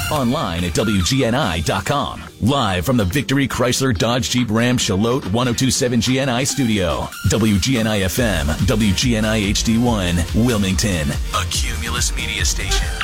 Online at WGNI.com. Live from the Victory Chrysler Dodge Jeep Ram Charlotte 1027 GNI studio. WGNI FM, WGNI HD1, Wilmington, a Cumulus media station.